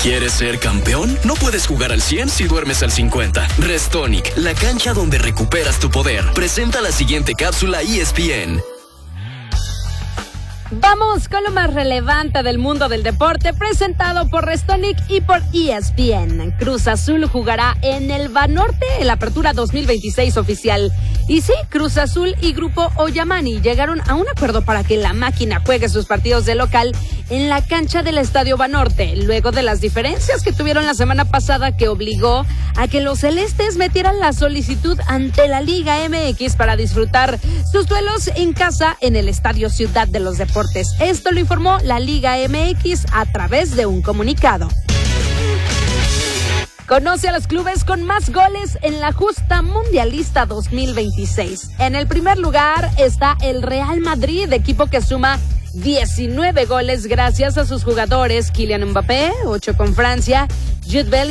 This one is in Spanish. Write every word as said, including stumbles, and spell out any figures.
¿Quieres ser campeón? No puedes jugar al cien si duermes al cincuenta. Restonic, la cancha donde recuperas tu poder. Presenta la siguiente cápsula E S P N. Vamos con lo más relevante del mundo del deporte, presentado por Restonic y por E S P N. Cruz Azul jugará en el Banorte en la Apertura dos mil veintiséis oficial. Y sí, Cruz Azul y Grupo Oyamani llegaron a un acuerdo para que la máquina juegue sus partidos de local en la cancha del Estadio Banorte, luego de las diferencias que tuvieron la semana pasada, que obligó a que los celestes metieran la solicitud ante la Liga M X para disfrutar sus duelos en casa en el Estadio Ciudad de los Deportes. Esto lo informó la Liga M X a través de un comunicado. Conoce a los clubes con más goles en la justa mundialista dos mil veintiséis. En el primer lugar está el Real Madrid, equipo que suma diecinueve goles gracias a sus jugadores Kylian Mbappé, ocho con Francia, Jude Bellingham